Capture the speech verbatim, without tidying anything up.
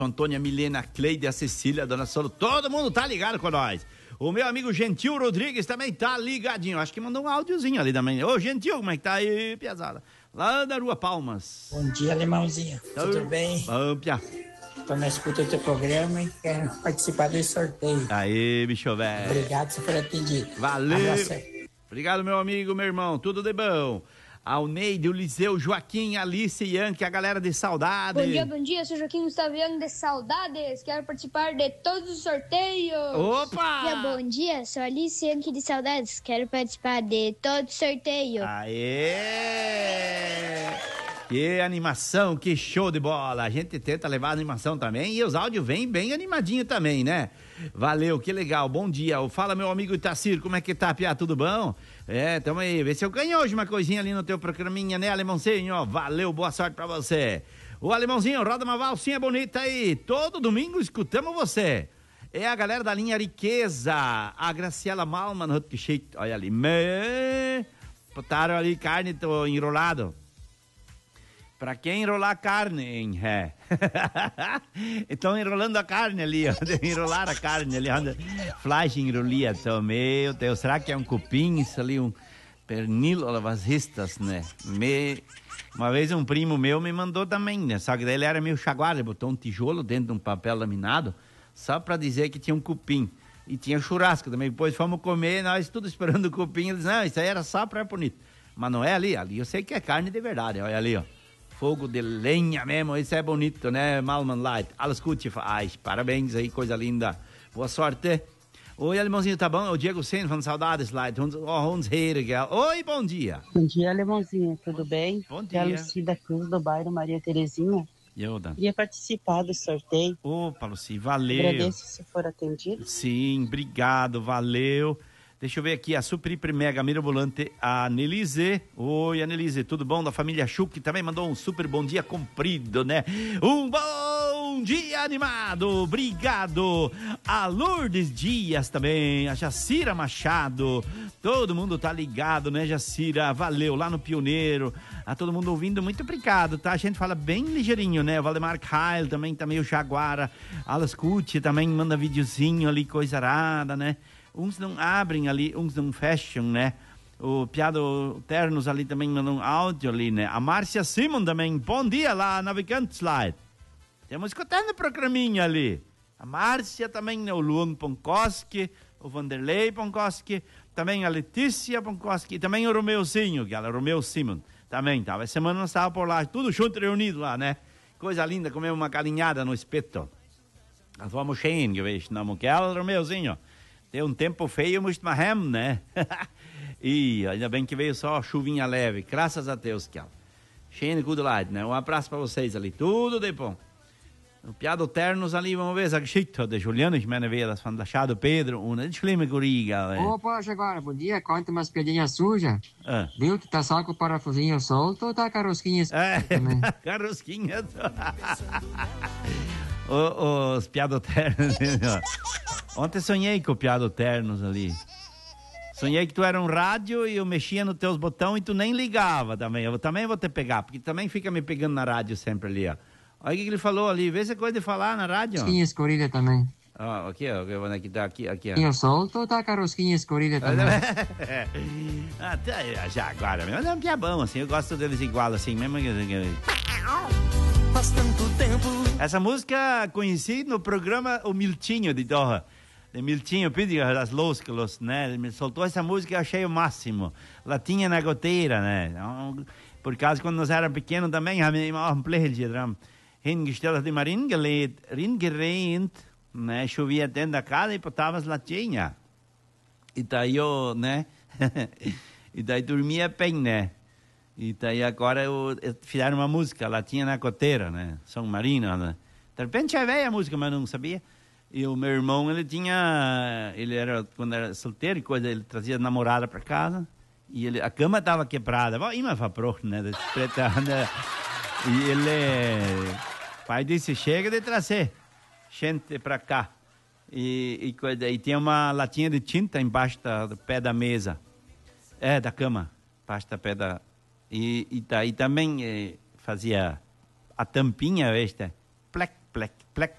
Antônia, Milena, Cleide, a Cecília, a Dona Solo, todo mundo tá ligado com nós. O meu amigo Gentil Rodrigues também tá ligadinho. Acho que mandou um áudiozinho ali também. Ô, Gentil, como é que tá aí, piazada? Lá da Rua Palmas. Bom dia, Alemãozinho. Tudo Oi. bem? Bom, pia. Tô na escuta do teu programa e quero participar desse sorteio. Aí, bicho velho. Obrigado se for atendido. Valeu. Abraço. Obrigado, meu amigo, meu irmão. Tudo de bom. Alneide, o Liseu, Joaquim, Alice e Yankee, a galera de saudade. Bom dia, bom dia, sou Joaquim Gustavo Young de Saudades, quero participar de todos os sorteios. Opa! Dia, bom dia, sou Alice Yankee de Saudades, quero participar de todos os sorteios. Aê! Que animação, que show de bola. A gente tenta levar a animação também e os áudios vêm bem animadinho também, né? Valeu, que legal, bom dia. Fala, meu amigo Itacir, como é que tá, Piá? Tudo bom? É, tamo aí, vê se eu ganho hoje uma coisinha ali no teu programinha, né, Alemãozinho? Valeu, boa sorte pra você. O Alemãozinho, roda uma valsinha bonita aí. Todo domingo escutamos você. É a galera da linha Riqueza, a Graciela Malman, que cheio, olha ali, me... botaram ali carne, tô enrolado. Pra quem enrolar carne, hein? É. Estão enrolando a carne ali, ó. Enrolar a carne ali, onde flash enrolia, então, meu Deus, será que é um cupim isso ali, um pernil ou as ristas, né? Me... Uma vez um primo meu me mandou também, né? Só que daí ele era meio chaguardo, ele botou um tijolo dentro de um papel laminado, só pra dizer que tinha um cupim. E tinha churrasco também, depois fomos comer, nós tudo esperando o cupim, eles, não, isso aí era só pra bonito. Mas não é ali, ali eu sei que é carne de verdade, olha ali, ó. Fogo de lenha mesmo, isso é bonito, né? Malman Light. Alles Gute, ai, parabéns aí, coisa linda. Boa sorte. Oi, Alemãozinho, tá bom? O Diego Sen, falando saudades, Light. Uns, oh, uns Heiriger. Oi, bom dia. Bom dia, Alemãozinho, tudo bem? Bom dia. É a Lucida Cruz, do bairro Maria Terezinha. Yoda. Queria participar do sorteio. Opa, Luci, valeu. Agradeço se for atendido. Sim, obrigado, valeu. Deixa eu ver aqui, a Super Hiper Mega Mirabolante, a Nelise. Oi, Nelise, tudo bom? Da família Chuc também mandou um super bom dia comprido, né? Um bom dia animado, obrigado. A Lourdes Dias também, a Jacira Machado. Todo mundo tá ligado, né, Jacira? Valeu, lá no Pioneiro. A todo mundo ouvindo, muito obrigado, tá? A gente fala bem ligeirinho, né? O Valdemar Kyle também tá meio jaguara. Alas Cucci também manda videozinho ali, coisa arada, né? Uns não abrem ali, uns não fecham, né? O Piado Ternos ali também mandou um áudio ali, né? A Márcia Simon também, bom dia lá, Navigantes Light. Estamos escutando o programinha ali. A Márcia também, né? O Luan Ponkoski, o Vanderlei Ponkoski, também a Letícia Ponkoski, e também o Romeuzinho, que é o Romeu Simon. Também, tava. Essa semana nós estávamos por lá, tudo junto, reunido lá, né? Coisa linda, comer uma galinhada no espeto. Nós vamos cheio, que vejo, não, que é o Romeuzinho. Tem um tempo feio, muito mahem, né? E ainda bem que veio só chuvinha leve, graças a Deus, que cheio de good light, né? Um abraço pra vocês ali, tudo de bom. O Piado Ternos ali, vamos ver, a Geschichte de Juliano, ich meine, wer das von Lachado Pedro, uma schlimme Guriga. Opa, agora, bom dia, conta umas piadinhas sujas. Ah. Viu que tá só com o parafusinho solto ou tá com a rosquinha É, com a rosquinha. o, os Piado Ternos, ontem sonhei com o Piado Ternos ali. Sonhei que tu era um rádio e eu mexia nos teus botões e tu nem ligava também. Eu também vou te pegar, porque também fica me pegando na rádio sempre ali, ó. Olha o que ele falou ali, vê se é coisa de falar na rádio. Rosquinha escorrida também. Ó, aqui, ó, aqui, tá, aqui, aqui, ó. Rosquinha solto ou tá com a rosquinha escorrida também? Até já agora, mas é um piabão, assim, eu gosto deles igual, assim, mesmo. Faz tanto tempo. Essa música conheci no programa O Miltinho de Torra. De Miltinho, pediu das Losclos, né? Ele me soltou essa música e eu achei o máximo. Latinha na goteira, né? Por causa, quando nós éramos pequenos também, haben wir immer auch ein Blechlied hingestellt, hat immer ringelegt, ringereint, né? Chovia dentro da casa e botava as latinhas. E daí eu, né? E daí dormia bem, né? E daí agora eu, eu fizeram uma música, Latinha na Goteira, né? São Marino, né? De repente já veio a música, mas não sabia. E o meu irmão, ele tinha... Ele era, quando era solteiro e coisa, ele trazia namorada para casa. E ele, a cama estava quebrada. Ima vai pro, né? E ele... Pai disse, chega de trazer gente para cá. E, e, coisa, e tinha uma latinha de tinta embaixo da, do pé da mesa. É, da cama. Embaixo do pé da... E, e daí também eh, fazia a tampinha, esta, plec, plec, plec.